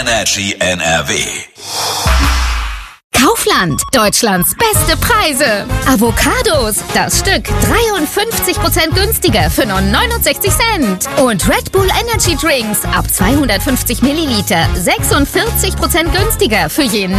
Energy NRW. Kaufland, Deutschlands beste Preise. Avocados, das Stück 53% günstiger für nur 69 Cent. Und Red Bull Energy Drinks ab 250 Milliliter 46% günstiger für jeden